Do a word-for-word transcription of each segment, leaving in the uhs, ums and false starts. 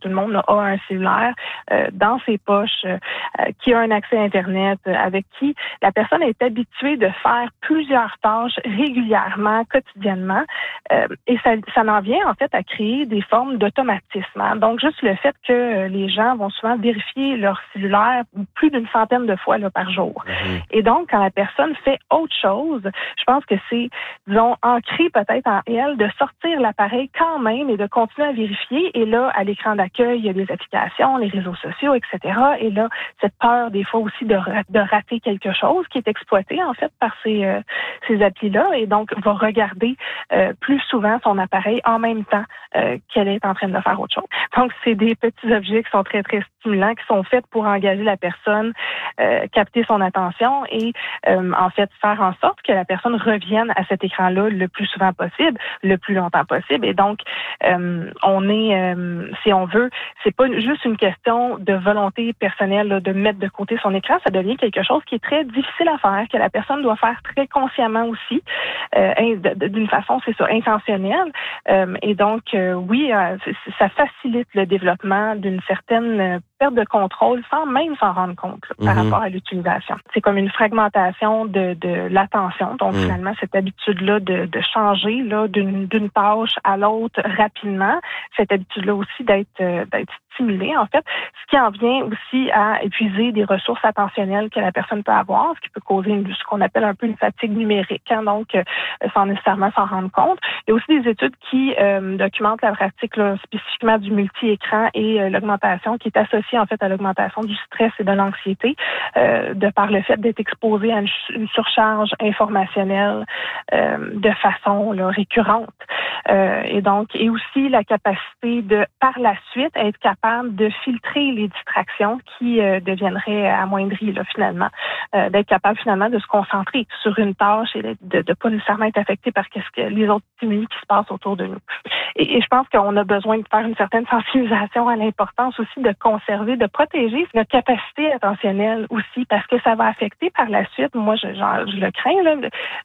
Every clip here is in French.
tout le monde a un cellulaire euh, dans ses poches, euh, qui a un accès à Internet, euh, avec qui la personne est habituée de faire plusieurs tâches régulièrement, quotidiennement, euh, et ça, ça en vient en fait à créer des formes d'automatisme. Hein. Donc, juste le fait que euh, les gens vont souvent vérifier leur cellulaire plus d'une centaine de fois là, par jour. Mmh. Et donc, quand la personne fait autre chose, je pense que c'est, disons, ancré peut-être en elle de sortir l'appareil quand même et de continuer à vérifier. Et là, à l'écran d'accueil, il y a des applications, les réseaux sociaux, et cetera. Et là, cette peur des fois aussi de, de rater quelque chose qui est exploitée en fait par ces, euh, ces applis-là. Et donc, va regarder euh, plus souvent son appareil en même temps euh, qu'elle est en train de faire autre chose. Donc, c'est des petits objets qui sont très, très stimulants, qui sont faits pour engager la personne, euh, capter son attention et euh, en fait faire en sorte que la personne revienne à cet écran-là le plus souvent possible, le plus longtemps possible. Et donc, euh, on est, euh, si on veut, c'est pas juste une question de volonté personnelle là, de mettre de côté son écran, ça devient quelque chose qui est très difficile à faire, que la personne doit faire très consciemment aussi, euh, d'une façon, c'est ça, intentionnelle. Euh, et donc, euh, oui, euh, ça facilite le développement d'une certaine perte de contrôle sans même s'en rendre compte là, par mm-hmm. rapport à l'utilisation. C'est comme une fragmentation de, de l'attention. Donc, mm. finalement, cette habitude-là de, de changer là, d'une, d'une tâche à l'autre rapidement, cette habitude-là aussi d'être, euh, d'être stimulée, en fait, ce qui en vient aussi à épuiser des ressources attentionnelles que la personne peut avoir, ce qui peut causer une, ce qu'on appelle un peu une fatigue numérique, hein, donc euh, sans nécessairement s'en rendre compte. Il y a aussi des études qui euh, documentent la pratique là, spécifiquement du multi-écran et euh, l'augmentation qui est associée en fait à l'augmentation du stress et de l'anxiété euh, de par le fait d'être exposé à une, une surcharge informationnelle euh, de façon là, récurrente. Euh, et donc, et aussi la capacité de, par la suite, être capable de filtrer les distractions qui euh, deviendraient amoindries, là, finalement. Euh, d'être capable, finalement, de se concentrer sur une tâche et de ne pas nécessairement être affecté par qu'est-ce que les autres stimuli qui se passent autour de nous. Et, et je pense qu'on a besoin de faire une certaine sensibilisation à l'importance aussi de conserver, de protéger notre capacité attentionnelle aussi, parce que ça va affecter par la suite, moi, je, genre, je le crains, là,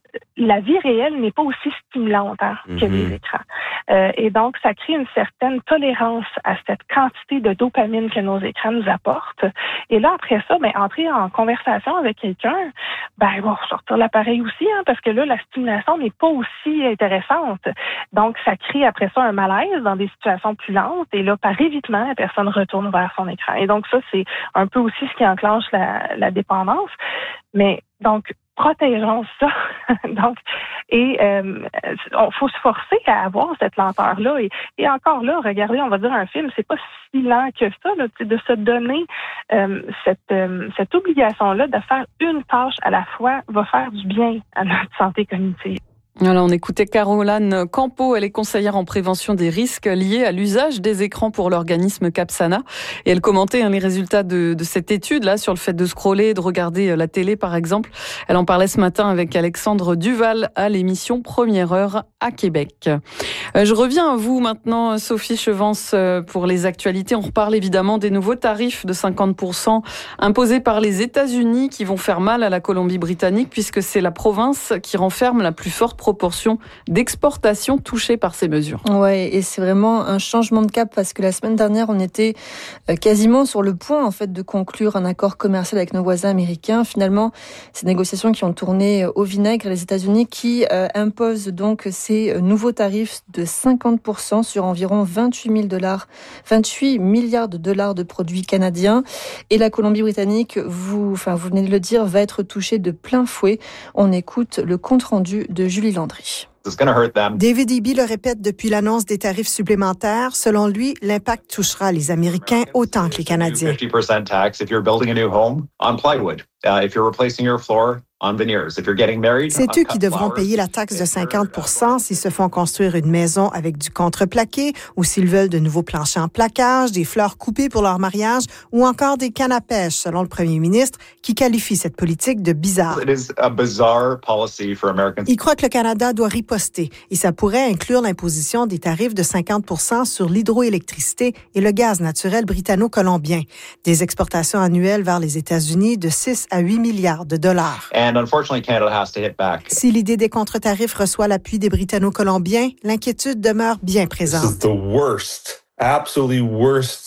la vie réelle n'est pas aussi stimulante hein, mm-hmm. que les écrans. Euh, et donc, ça crée une certaine tolérance à cette quantité de dopamine que nos écrans nous apportent. Et là, après ça, ben, entrer en conversation avec quelqu'un, ben, il va sortir l'appareil aussi, hein, parce que là, la stimulation n'est pas aussi intéressante. Donc, ça crée après ça un malaise dans des situations plus lentes. Et là, par évitement, la personne retourne vers son écran. Et donc, ça, c'est un peu aussi ce qui enclenche la, la dépendance. Mais donc, protégeons ça. donc, et euh, on faut se forcer à avoir cette lenteur-là. Et, et encore là, regardez, on va dire un film, c'est pas si lent que ça, là, de se donner euh, cette, euh, cette obligation-là de faire une tâche à la fois va faire du bien à notre santé cognitive. Alors, on écoutait Caroline Campo, elle est conseillère en prévention des risques liés à l'usage des écrans pour l'organisme Capsana. Et elle commentait hein, les résultats de, de cette étude-là sur le fait de scroller, de regarder la télé par exemple. Elle en parlait ce matin avec Alexandre Duval à l'émission Première Heure à Québec. Euh, je reviens à vous maintenant, Sophie Chevance, pour les actualités. On reparle évidemment des nouveaux tarifs de cinquante pour cent imposés par les États-Unis qui vont faire mal à la Colombie-Britannique puisque c'est la province qui renferme la plus forte proportion d'exportation touchée par ces mesures. Ouais, et c'est vraiment un changement de cap parce que la semaine dernière, on était quasiment sur le point en fait de conclure un accord commercial avec nos voisins américains. Finalement, ces négociations qui ont tourné au vinaigre, les États-Unis qui euh, imposent donc ces nouveaux tarifs de cinquante pour cent sur environ vingt-huit mille dollars, vingt-huit milliards de dollars de produits canadiens. Et la Colombie-Britannique, vous, enfin, vous venez de le dire, va être touchée de plein fouet. On écoute le compte-rendu de Julie Landry. David Eby le répète depuis l'annonce des tarifs supplémentaires. Selon lui, l'impact touchera les Américains autant que les Canadiens. C'est eux qui devront payer la taxe de cinquante pour cent s'ils se font construire une maison avec du contreplaqué ou s'ils veulent de nouveaux planchers en plaquage, des fleurs coupées pour leur mariage ou encore des cannes à pêche, selon le premier ministre, qui qualifie cette politique de bizarre. Il croit que le Canada doit riposter et ça pourrait inclure l'imposition des tarifs de cinquante pour cent sur l'hydroélectricité et le gaz naturel britanno-colombien. Des exportations annuelles vers les États-Unis de six à huit milliards de dollars. Si l'idée des contre-tarifs reçoit l'appui des Britanno-Colombiens, l'inquiétude demeure bien présente.